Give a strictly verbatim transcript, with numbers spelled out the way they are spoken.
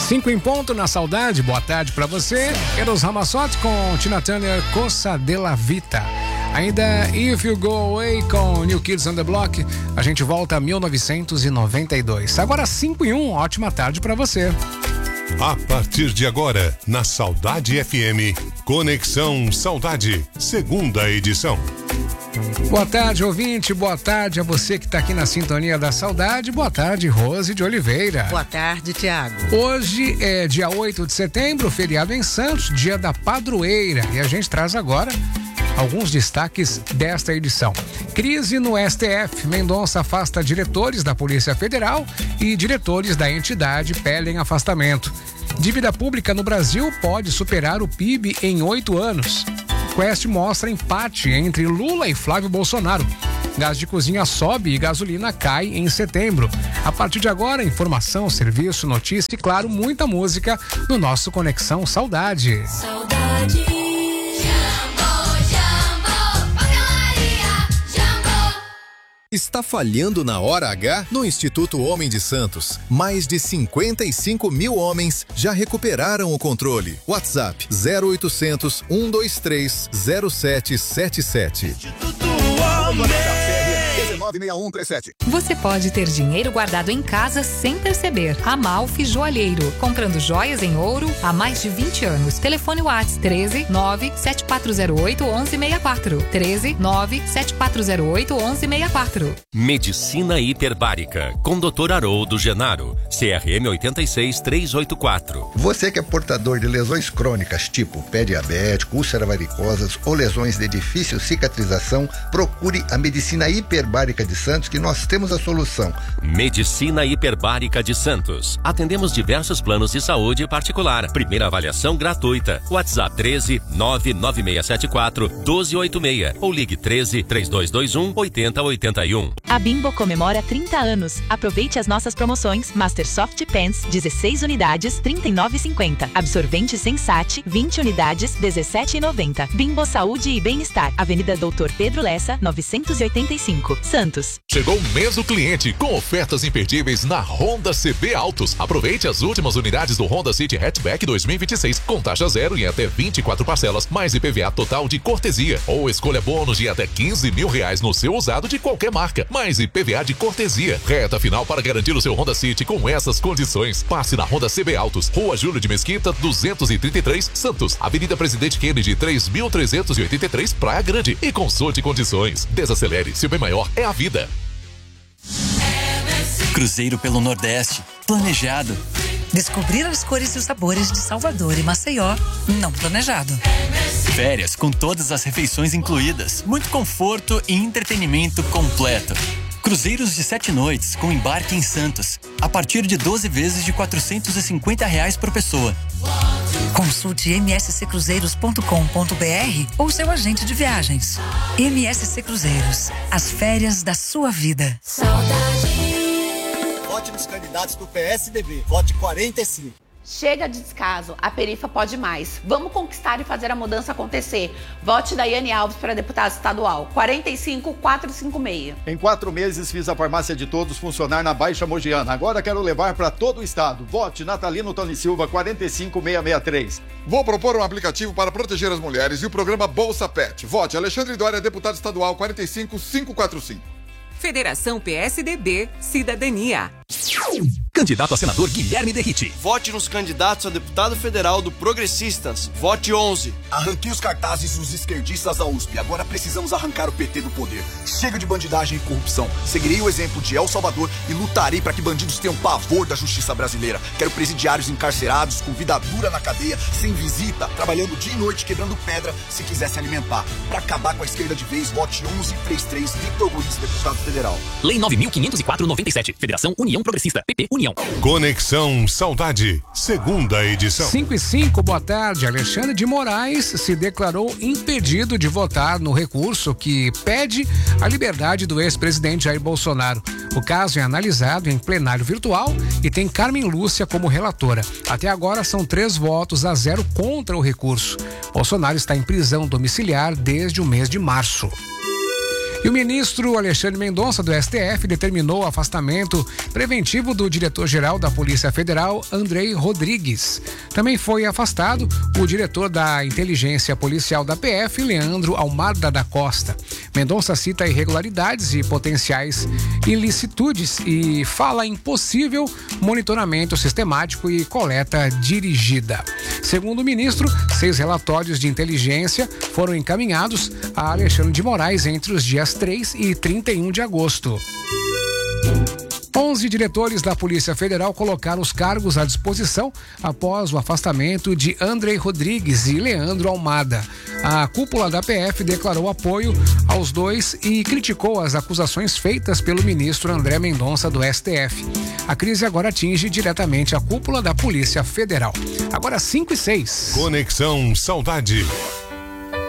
Cinco em ponto na saudade, boa tarde pra você. Eros Ramazzotti com Tina Turner, Costa de la Vita. Ainda If You Go Away com New Kids on the Block. A gente volta a mil novecentos e noventa e dois. Agora cinco e um, ótima tarde pra você. A partir de agora, na Saudade F M, Conexão Saudade, segunda edição. Boa tarde, ouvinte, boa tarde a você que está aqui na sintonia da saudade. Boa tarde, Rose de Oliveira. Boa tarde, Tiago. Hoje é dia oito de setembro, feriado em Santos, dia da padroeira. E a gente traz agora alguns destaques desta edição. Crise no S T F. Mendonça afasta diretores da Polícia Federal e diretores da entidade pedem afastamento. Dívida pública no Brasil pode superar o P I B em oito anos. Quest mostra empate entre Lula e Flávio Bolsonaro. Gás de cozinha sobe e gasolina cai em setembro. A partir de agora, informação, serviço, notícia e, claro, muita música no nosso Conexão Saudade. Saudade. Está falhando na hora H? No Instituto Homem de Santos, mais de cinquenta e cinco mil homens já recuperaram o controle. WhatsApp zero oitocentos, um dois três, zero sete sete sete. Instituto Homem. Você pode ter dinheiro guardado em casa sem perceber. Amalfi Joalheiro, comprando joias em ouro há mais de vinte anos. Telefone WhatsApp treze, nove sete quatro zero oito, onze sessenta e quatro. treze, nove sete quatro zero oito, onze sessenta e quatro. Medicina Hiperbárica, com doutor Haroldo Genaro, C R M oito seis três oito quatro. Você que é portador de lesões crônicas, tipo pé diabético, úlceras varicosas ou lesões de difícil cicatrização, procure a Medicina Hiperbárica de Santos, que nós temos a solução. Medicina Hiperbárica de Santos. Atendemos diversos planos de saúde particular. Primeira avaliação gratuita. WhatsApp treze, nove nove seis sete quatro, um dois oito seis ou ligue treze, três dois dois um, oito zero oito um. A Bimbo comemora trinta anos. Aproveite as nossas promoções. Master Soft Pants, dezesseis unidades, trinta e nove reais e cinquenta. Absorvente Sensate, vinte unidades, dezessete reais e noventa. Bimbo Saúde e Bem-Estar. Avenida Doutor Pedro Lessa, novecentos e oitenta e cinco, Santos. Chegou o mês do cliente com ofertas imperdíveis na Honda C B Autos. Aproveite as últimas unidades do Honda City Hatchback dois mil e vinte e seis com taxa zero em até vinte e quatro parcelas, mais I P V A total de cortesia. Ou escolha bônus de até quinze mil reais no seu usado de qualquer marca, mais I P V A de cortesia. Reta final para garantir o seu Honda City com essas condições. Passe na Honda C B Autos, Rua Júlio de Mesquita, duzentos e trinta e três, Santos. Avenida Presidente Kennedy, três mil trezentos e oitenta e três, Praia Grande. E consulte condições. Desacelere, seu bem maior é a vida. Cruzeiro pelo Nordeste, planejado. Descobrir as cores e os sabores de Salvador e Maceió, não planejado. Férias com todas as refeições incluídas, muito conforto e entretenimento completo. Cruzeiros de sete noites com embarque em Santos, a partir de doze vezes de quatrocentos e cinquenta reais por pessoa. Consulte m s c cruzeiros ponto com ponto b r ou seu agente de viagens. M S C Cruzeiros, as férias da sua vida. Saudade. Vote nos candidatos do P S D B. Vote quarenta e cinco. Chega de descaso, a Perifa pode mais. Vamos conquistar e fazer a mudança acontecer. Vote Daiane Alves para deputado estadual. quarenta e cinco, quatrocentos e cinquenta e seis. Em quatro meses fiz a farmácia de todos funcionar na Baixa Mogiana. Agora quero levar para todo o estado. Vote Natalino Tony Silva, quarenta e cinco, seiscentos e sessenta e três. Vou propor um aplicativo para proteger as mulheres e o programa Bolsa Pet. Vote Alexandre Dória, deputado estadual, quarenta e cinco, quinhentos e quarenta e cinco. Federação P S D B, Cidadania. Candidato a senador Guilherme Derrite. Vote nos candidatos a deputado federal do Progressistas. Vote onze. Arranquei os cartazes dos esquerdistas da U S P. Agora precisamos arrancar o P T do poder. Chega de bandidagem e corrupção. Seguirei o exemplo de El Salvador e lutarei para que bandidos tenham pavor da justiça brasileira. Quero presidiários encarcerados, com vida dura na cadeia, sem visita, trabalhando dia e noite, quebrando pedra, se quiser se alimentar. Para acabar com a esquerda de vez, vote onze trinta e três, Victor Luiz, deputado federal. Lei nove mil quinhentos e quatro, noventa e sete. Federação União Progressista. P P União. Conexão Saudade, segunda edição. cinco e cinco, boa tarde. Alexandre de Moraes se declarou impedido de votar no recurso que pede a liberdade do ex-presidente Jair Bolsonaro. O caso é analisado em plenário virtual e tem Carmen Lúcia como relatora. Até agora são três votos a zero contra o recurso. Bolsonaro está em prisão domiciliar desde o mês de março. E o ministro Alexandre Mendonça, do S T F, determinou o afastamento preventivo do diretor-geral da Polícia Federal, Andrei Rodrigues. Também foi afastado o diretor da Inteligência Policial da P F, Leandro Almada da Costa. Mendonça cita irregularidades e potenciais ilicitudes e fala em possível monitoramento sistemático e coleta dirigida. Segundo o ministro, seis relatórios de inteligência foram encaminhados a Alexandre de Moraes entre os dias três e trinta e um de agosto. onze diretores da Polícia Federal colocaram os cargos à disposição após o afastamento de Andrei Rodrigues e Leandro Almada. A cúpula da P F declarou apoio aos dois e criticou as acusações feitas pelo ministro André Mendonça, do S T F. A crise agora atinge diretamente a cúpula da Polícia Federal. Agora cinco e seis. Conexão Saudade.